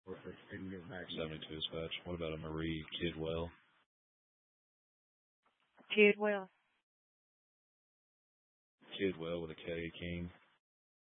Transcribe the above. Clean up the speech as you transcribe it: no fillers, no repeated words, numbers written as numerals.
Didn't get back. 72 dispatch. What about a Marie Kidwell? Kidwell. Kidwell with a K, King.